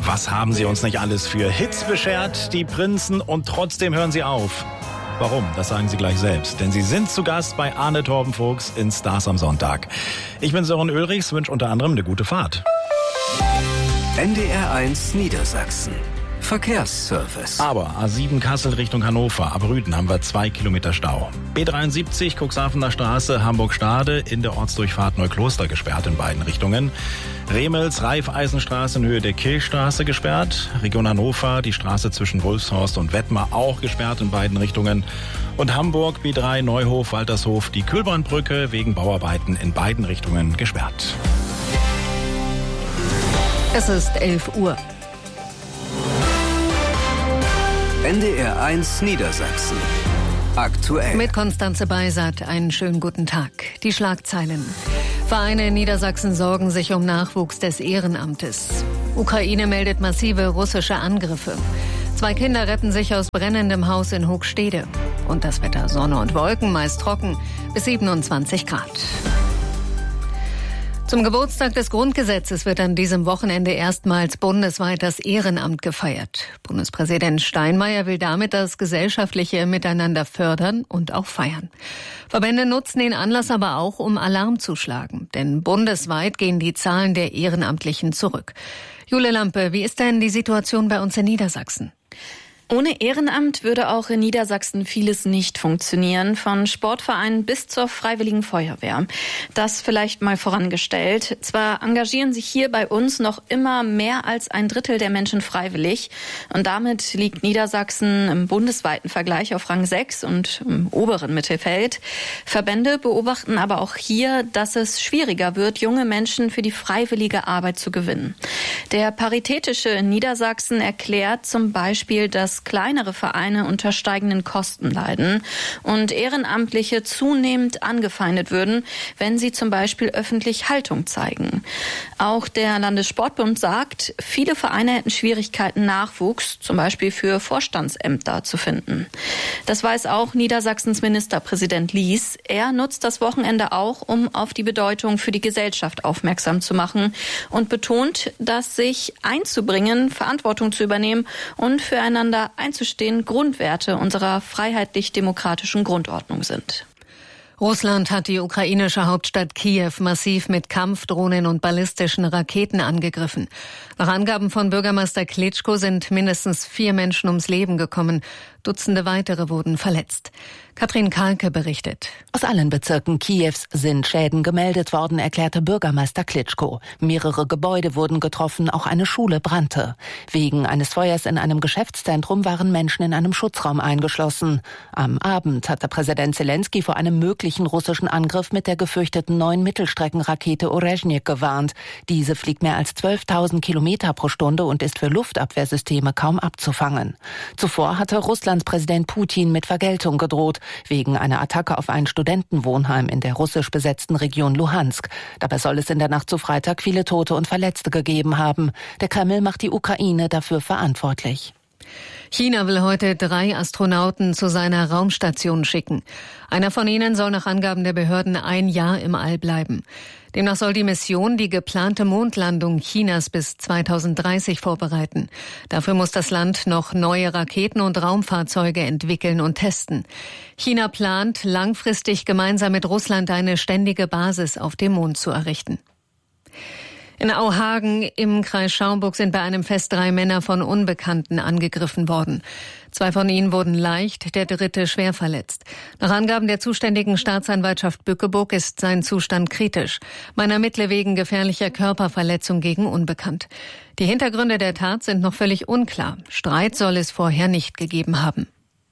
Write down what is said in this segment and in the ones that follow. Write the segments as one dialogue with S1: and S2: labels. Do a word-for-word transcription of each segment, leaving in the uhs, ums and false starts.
S1: Was haben sie uns nicht alles für Hits beschert, die Prinzen, und trotzdem hören sie auf? Warum? Das sagen sie gleich selbst. Denn sie sind zu Gast bei Arne Torbenfuchs in Stars am Sonntag. Ich bin Sören Ulrichs, wünsche unter anderem eine gute Fahrt.
S2: N D R eins Niedersachsen. Verkehrsservice.
S1: Aber A sieben Kassel Richtung Hannover, ab Rüden haben wir zwei Kilometer Stau. B dreiundsiebzig Cuxhavener Straße, Hamburg-Stade, in der Ortsdurchfahrt Neukloster gesperrt in beiden Richtungen. Remels Raiffeisenstraße in Höhe der Kirchstraße gesperrt. Region Hannover, die Straße zwischen Wulfshorst und Wettmar auch gesperrt in beiden Richtungen. Und Hamburg B drei Neuhof, Waltershof, die Kühlbahnbrücke wegen Bauarbeiten in beiden Richtungen gesperrt.
S3: Es ist elf Uhr.
S2: N D R eins Niedersachsen. Aktuell.
S3: Mit Konstanze Beisat einen schönen guten Tag. Die Schlagzeilen. Vereine in Niedersachsen sorgen sich um Nachwuchs des Ehrenamtes. Ukraine meldet massive russische Angriffe. Zwei Kinder retten sich aus brennendem Haus in Hochstede. Und das Wetter: Sonne und Wolken, meist trocken, bis siebenundzwanzig Grad. Zum Geburtstag des Grundgesetzes wird an diesem Wochenende erstmals bundesweit das Ehrenamt gefeiert. Bundespräsident Steinmeier will damit das gesellschaftliche Miteinander fördern und auch feiern. Verbände nutzen den Anlass aber auch, um Alarm zu schlagen. Denn bundesweit gehen die Zahlen der Ehrenamtlichen zurück. Jule Lampe, wie ist denn die Situation bei uns in Niedersachsen?
S4: Ohne Ehrenamt würde auch in Niedersachsen vieles nicht funktionieren, von Sportvereinen bis zur Freiwilligen Feuerwehr. Das vielleicht mal vorangestellt. Zwar engagieren sich hier bei uns noch immer mehr als ein Drittel der Menschen freiwillig, und damit liegt Niedersachsen im bundesweiten Vergleich auf Rang sechs und im oberen Mittelfeld. Verbände beobachten aber auch hier, dass es schwieriger wird, junge Menschen für die freiwillige Arbeit zu gewinnen. Der Paritätische in Niedersachsen erklärt zum Beispiel, dass kleinere Vereine unter steigenden Kosten leiden und Ehrenamtliche zunehmend angefeindet würden, wenn sie zum Beispiel öffentlich Haltung zeigen. Auch der Landessportbund sagt, viele Vereine hätten Schwierigkeiten, Nachwuchs, zum Beispiel für Vorstandsämter, zu finden. Das weiß auch Niedersachsens Ministerpräsident Lies. Er nutzt das Wochenende auch, um auf die Bedeutung für die Gesellschaft aufmerksam zu machen und betont, dass sich einzubringen, Verantwortung zu übernehmen und füreinander einzustehen Grundwerte unserer freiheitlich-demokratischen Grundordnung sind.
S3: Russland hat die ukrainische Hauptstadt Kiew massiv mit Kampfdrohnen und ballistischen Raketen angegriffen. Nach Angaben von Bürgermeister Klitschko sind mindestens vier Menschen ums Leben gekommen. Dutzende weitere wurden verletzt. Katrin Kahlke berichtet.
S5: Aus allen Bezirken Kiews sind Schäden gemeldet worden, erklärte Bürgermeister Klitschko. Mehrere Gebäude wurden getroffen, auch eine Schule brannte. Wegen eines Feuers in einem Geschäftszentrum waren Menschen in einem Schutzraum eingeschlossen. Am Abend hatte Präsident Zelensky vor einem möglichen russischen Angriff mit der gefürchteten neuen Mittelstreckenrakete Orezhnik gewarnt. Diese fliegt mehr als zwölftausend Kilometer pro Stunde und ist für Luftabwehrsysteme kaum abzufangen. Zuvor hatte Russlands Präsident Putin mit Vergeltung gedroht, wegen einer Attacke auf ein Studentenwohnheim in der russisch besetzten Region Luhansk. Dabei soll es in der Nacht zu Freitag viele Tote und Verletzte gegeben haben. Der Kreml macht die Ukraine dafür verantwortlich.
S3: China will heute drei Astronauten zu seiner Raumstation schicken. Einer von ihnen soll nach Angaben der Behörden ein Jahr im All bleiben. Demnach soll die Mission die geplante Mondlandung Chinas bis zweitausenddreißig vorbereiten. Dafür muss das Land noch neue Raketen und Raumfahrzeuge entwickeln und testen. China plant, langfristig gemeinsam mit Russland eine ständige Basis auf dem Mond zu errichten. In Auhagen im Kreis Schaumburg sind bei einem Fest drei Männer von Unbekannten angegriffen worden. Zwei von ihnen wurden leicht, der dritte schwer verletzt. Nach Angaben der zuständigen Staatsanwaltschaft Bückeburg ist sein Zustand kritisch. Man ermittle wegen gefährlicher Körperverletzung gegen Unbekannt. Die Hintergründe der Tat sind noch völlig unklar. Streit soll es vorher nicht gegeben haben.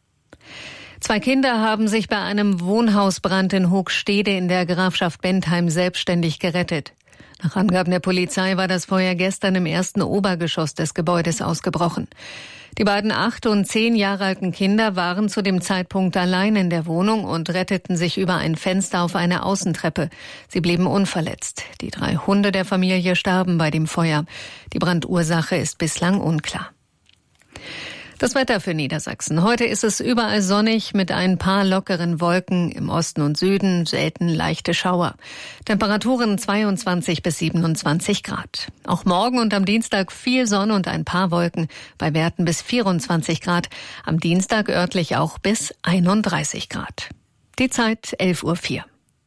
S3: Zwei Kinder haben sich bei einem Wohnhausbrand in Hochstede in der Grafschaft Bentheim selbstständig gerettet. Nach Angaben der Polizei war das Feuer gestern im ersten Obergeschoss des Gebäudes ausgebrochen. Die beiden acht und zehn Jahre alten Kinder waren zu dem Zeitpunkt allein in der Wohnung und retteten sich über ein Fenster auf eine Außentreppe. Sie blieben unverletzt. Die drei Hunde der Familie starben bei dem Feuer. Die Brandursache ist bislang unklar. Das Wetter für Niedersachsen. Heute ist es überall sonnig mit ein paar lockeren Wolken, im Osten und Süden selten leichte Schauer. Temperaturen zweiundzwanzig bis siebenundzwanzig Grad. Auch morgen und am Dienstag viel Sonne und ein paar Wolken, bei Werten bis vierundzwanzig Grad. Am Dienstag örtlich auch bis einunddreißig Grad. Die Zeit elf Uhr vier.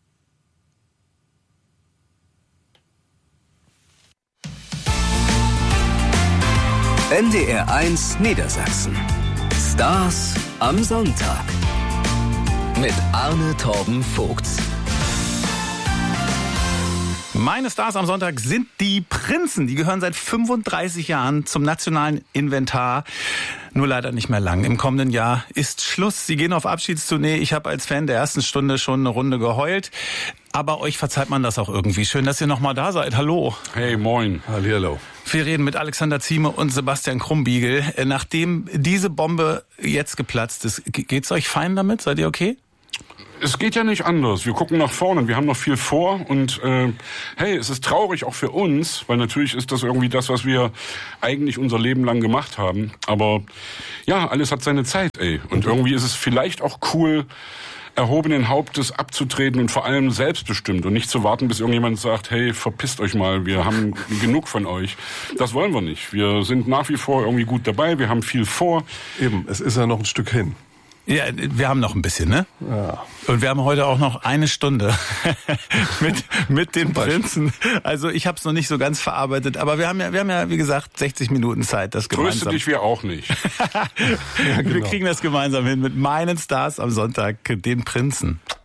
S2: N D R eins Niedersachsen. Stars am Sonntag. Mit Arne Torben Vogts.
S1: Meine Stars am Sonntag sind die Prinzen. Die gehören seit fünfunddreißig Jahren zum nationalen Inventar. Nur leider nicht mehr lang. Im kommenden Jahr ist Schluss. Sie gehen auf Abschiedstournee. Ich habe als Fan der ersten Stunde schon eine Runde geheult. Aber euch verzeiht man das auch irgendwie. Schön, dass ihr noch mal da seid. Hallo.
S6: Hey, moin.
S7: Hallihallo.
S1: Wir reden mit Alexander Zieme und Sebastian Krumbiegel. Nachdem diese Bombe jetzt geplatzt ist, geht's euch fein damit? Seid ihr okay?
S6: Es geht ja nicht anders. Wir gucken nach vorne. Wir haben noch viel vor. Und äh, hey, es ist traurig auch für uns, weil natürlich ist das irgendwie das, was wir eigentlich unser Leben lang gemacht haben. Aber ja, alles hat seine Zeit, ey. Und irgendwie ist es vielleicht auch cool, erhobenen Hauptes abzutreten und vor allem selbstbestimmt und nicht zu warten, bis irgendjemand sagt, hey, verpisst euch mal, wir haben genug von euch. Das wollen wir nicht. Wir sind nach wie vor irgendwie gut dabei, wir haben viel vor.
S7: Eben, es ist ja noch ein Stück hin.
S1: Ja, wir haben noch ein bisschen, ne?
S7: Ja.
S1: Und wir haben heute auch noch eine Stunde mit mit den Prinzen. Also ich habe es noch nicht so ganz verarbeitet, aber wir haben ja, wir haben ja wie gesagt sechzig Minuten Zeit, das gemeinsam.
S6: Tröste dich, wir auch nicht.
S1: Ja, genau. Wir kriegen das gemeinsam hin mit meinen Stars am Sonntag, den Prinzen.